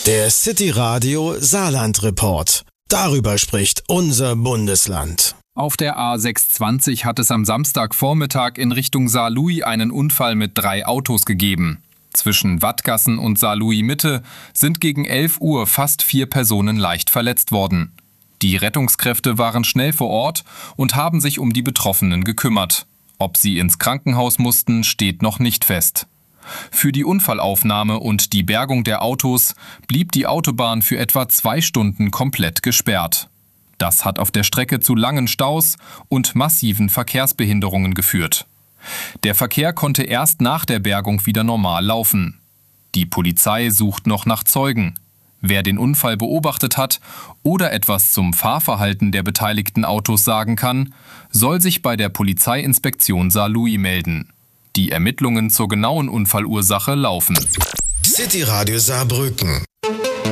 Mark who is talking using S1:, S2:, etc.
S1: Der City Radio Saarland Report. Darüber spricht unser Bundesland.
S2: Auf der A620 hat es am Samstagvormittag in Richtung Saarlouis einen Unfall mit 3 Autos gegeben. Zwischen Wattgassen und Saarlouis Mitte sind gegen 11 Uhr fast 4 Personen leicht verletzt worden. Die Rettungskräfte waren schnell vor Ort und haben sich um die Betroffenen gekümmert. Ob sie ins Krankenhaus mussten, steht noch nicht fest. Für die Unfallaufnahme und die Bergung der Autos blieb die Autobahn für etwa 2 Stunden komplett gesperrt. Das hat auf der Strecke zu langen Staus und massiven Verkehrsbehinderungen geführt. Der Verkehr konnte erst nach der Bergung wieder normal laufen. Die Polizei sucht noch nach Zeugen. Wer den Unfall beobachtet hat oder etwas zum Fahrverhalten der beteiligten Autos sagen kann, soll sich bei der Polizeiinspektion Saarlouis melden. Die Ermittlungen zur genauen Unfallursache laufen.
S1: City Radio Saarbrücken.